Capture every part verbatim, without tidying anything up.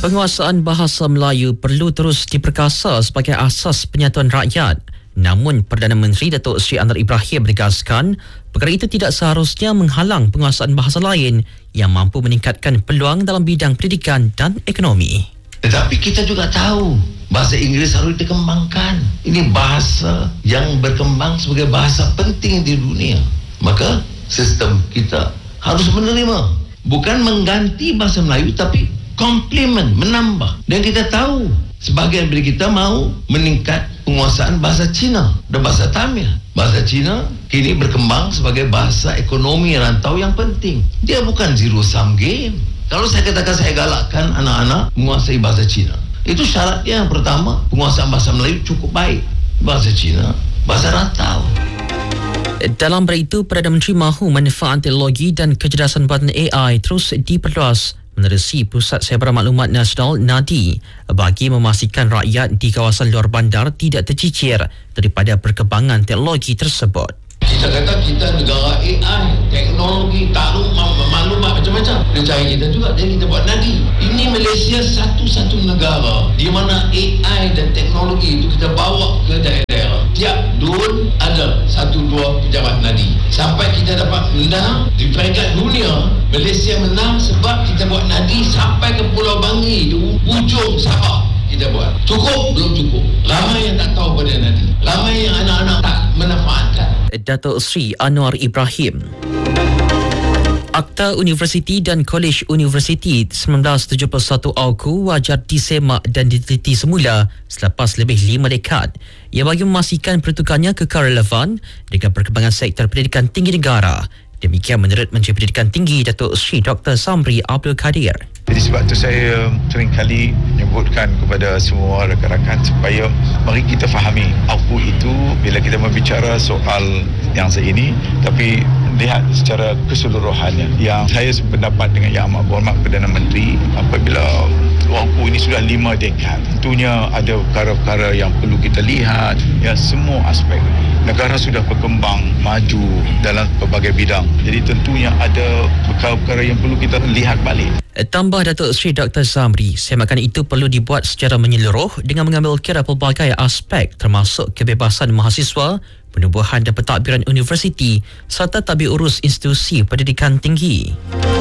Penguasaan bahasa Melayu perlu terus diperkasa sebagai asas penyatuan rakyat. Namun, Perdana Menteri Datuk Seri Anwar Ibrahim menegaskan perkara itu tidak seharusnya menghalang penguasaan bahasa lain yang mampu meningkatkan peluang dalam bidang pendidikan dan ekonomi. Tetapi kita juga tahu bahasa Inggeris harus dikembangkan. Ini bahasa yang berkembang sebagai bahasa penting di dunia. Maka sistem kita harus menerima. Bukan mengganti bahasa Melayu tapi komplement, menambah. Dan kita tahu sebahagian dari kita mau meningkat penguasaan bahasa Cina dan bahasa Tamil. Bahasa Cina kini berkembang sebagai bahasa ekonomi rantau yang penting. Dia bukan zero sum game. Kalau saya katakan saya galakkan anak-anak menguasai bahasa Cina, itu syaratnya yang pertama, penguasaan bahasa Melayu cukup baik. Bahasa Cina, bahasa rantau. Dalam bera itu, Perdana Menteri mahu manfaat teknologi dan kecerdasan buatan A I terus diperluas menerusi Pusat Sebarang Maklumat Nasional N A D I bagi memastikan rakyat di kawasan luar bandar tidak tercicir daripada perkembangan teknologi tersebut. Kita kata kita negara A I, teknologi, takluk, maklumat macam-macam. Dia cari kita juga, jadi kita buat N A D I. Ini Malaysia satu-satu negara di mana A I dan teknologi itu kita bawa ke daerah-daerah. Tiap dun ada satu dua pejabat N A D I. Sampai kita dapat menang di peringkat dunia, Malaysia menang sebab kita buat N A D I sampai ke Pulau Bangi, di ujung Sabah. Kita buat. Cukup? Belum cukup. Ramai yang tak tahu pada N A D I. Ramai yang anak-anak tak memanfaatkan. Datuk Seri Anwar Ibrahim. Akta Universiti dan Kolej Universiti seribu sembilan ratus tujuh puluh satu A U K U wajar disemak dan diteliti semula selepas lebih lima dekad. Ia bagi memastikan pertukarnya kekal relevan dengan perkembangan sektor pendidikan tinggi negara. Demikian menurut Menteri Pendidikan Tinggi Datuk Seri Doktor Samri Abdul Kadir. Jadi sebab itu saya sering kali menyebutkan kepada semua rakan-rakan supaya mari kita fahami A U K U itu bila kita berbicara soal yang ini, tapi lihat secara keseluruhannya. Yang saya sependapat dengan Yang Amat Berhormat Perdana Menteri apabila A U K U ini sudah lima dekad. Tentunya ada perkara-perkara yang perlu kita lihat, ya semua aspek. Negara sudah berkembang maju dalam pelbagai bidang. Jadi tentunya ada perkara-perkara yang perlu kita lihat balik. Tambah Datuk Seri Doktor Samri, semakan itu perlu dibuat secara menyeluruh dengan mengambil kira pelbagai aspek termasuk kebebasan mahasiswa, penubuhan dan pentadbiran universiti serta tabir urus institusi pendidikan tinggi.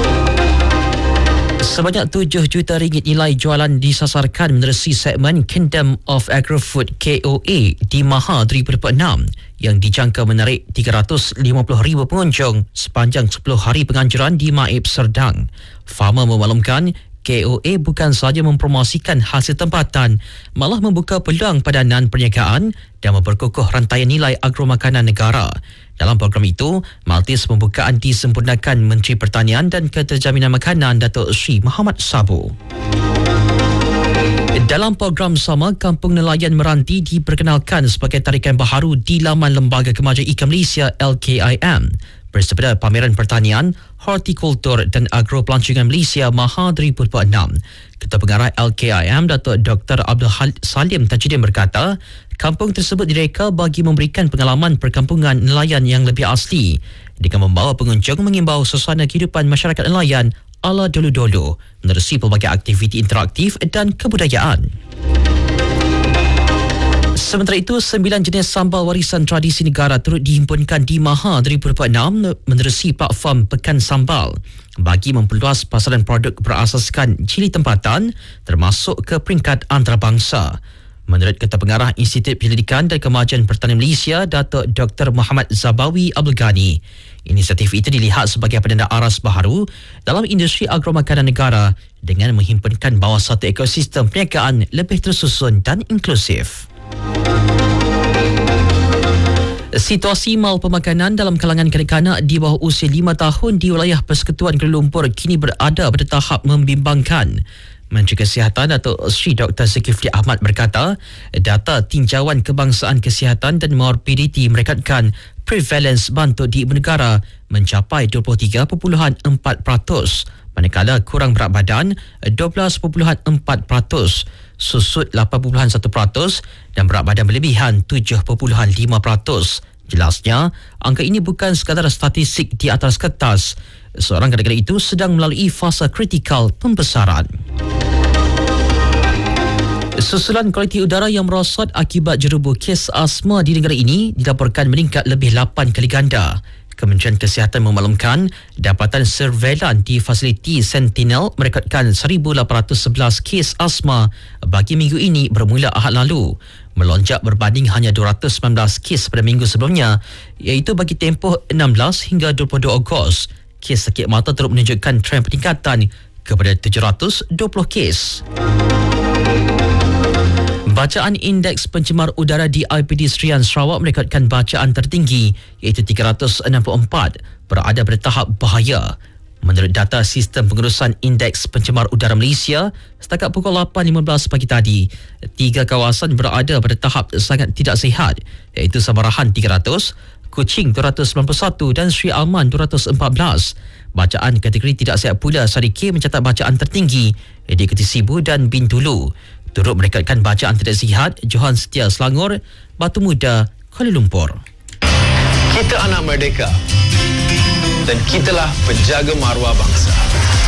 Sebanyak tujuh juta ringgit nilai jualan disasarkan menerusi segmen Kingdom of Agri-Food K O A di Maha dua ribu dua puluh enam yang dijangka menarik tiga ratus lima puluh ribu pengunjung sepanjang sepuluh hari penganjuran di Maib Serdang. Farmer memaklumkan K O A bukan sahaja mempromosikan hasil tempatan, malah membuka peluang padanan perniagaan dan memperkukuh rantaian nilai agromakanan negara. Dalam program itu, majlis pembukaan disempurnakan Menteri Pertanian dan Keterjaminan Makanan Datuk Seri Muhammad Sabu. Dalam program sama, Kampung Nelayan Meranti diperkenalkan sebagai tarikan baharu di laman Lembaga Kemajuan Ikan Malaysia L K I M. Bersepeda Pameran Pertanian, Hortikultur dan Agro Pelancongan Malaysia Maha dua ribu dua puluh enam. Ketua Pengarah L K I M Datuk Doktor Abdul Salim Tajudin berkata, kampung tersebut direka bagi memberikan pengalaman perkampungan nelayan yang lebih asli dengan membawa pengunjung mengimbau suasana kehidupan masyarakat nelayan ala dulu-dulu menerusi pelbagai aktiviti interaktif dan kebudayaan. Sementara itu, sembilan jenis sambal warisan tradisi negara turut dihimpunkan di Maha dua ribu dua puluh enam menerusi platform Pekan Sambal bagi memperluas pasaran produk berasaskan cili tempatan termasuk ke peringkat antarabangsa. Menurut Ketua Pengarah Institut Penyelidikan dan Kemajuan Pertanian Malaysia, Datuk Doktor Muhammad Zabawi Abdul Ghani, inisiatif itu dilihat sebagai penanda aras baharu dalam industri agromakanan negara dengan menghimpunkan bawah satu ekosistem perniagaan lebih tersusun dan inklusif. Situasi mal pemakanan dalam kalangan kanak-kanak di bawah usia lima tahun di wilayah Persekutuan Kuala Lumpur kini berada pada tahap membimbangkan. Menteri Kesihatan Datuk Seri Doktor Zulkifli Ahmad berkata, data tinjauan kebangsaan kesihatan dan morbiditi merekatkan prevalence bantuk di ibu negara mencapai dua puluh tiga perpuluhan empat peratus, manakala kurang berat badan dua belas perpuluhan empat peratus, susut lapan perpuluhan satu peratus dan berat badan berlebihan tujuh perpuluhan lima peratus. Jelasnya, angka ini bukan sekadar statistik di atas kertas. Seorang kanak-kanak itu sedang melalui fasa kritikal pembesaran. Susulan kualiti udara yang merosot akibat jerubu kes asma di negara ini dilaporkan meningkat lebih lapan kali ganda. Kementerian Kesihatan memaklumkan dapatan surveilan di fasiliti Sentinel merekodkan seribu lapan ratus sebelas kes asma bagi minggu ini bermula Ahad lalu, melonjak berbanding hanya dua ratus sembilan belas kes pada minggu sebelumnya, iaitu bagi tempoh enam belas hingga dua puluh dua Ogos. Kes sakit mata turut menunjukkan trend peningkatan kepada tujuh ratus dua puluh kes. Bacaan Indeks Pencemar Udara di I P D Serian Sarawak merekodkan bacaan tertinggi iaitu tiga ratus enam puluh empat, berada pada tahap bahaya. Menurut data Sistem Pengurusan Indeks Pencemar Udara Malaysia, setakat pukul lapan lima belas pagi tadi, tiga kawasan berada pada tahap sangat tidak sihat iaitu Sabarahan tiga ratus, Kuching dua ratus sembilan puluh satu dan Sri Alman dua ratus empat belas. Bacaan kategori tidak sihat pula Sarike mencatat bacaan tertinggi di Ketisibu dan Bintulu. Turut merekodkan bacaan tidak sihat Johan Setia Selangor, Batu Muda, Kuala Lumpur. Kita anak merdeka dan kitalah penjaga maruah bangsa.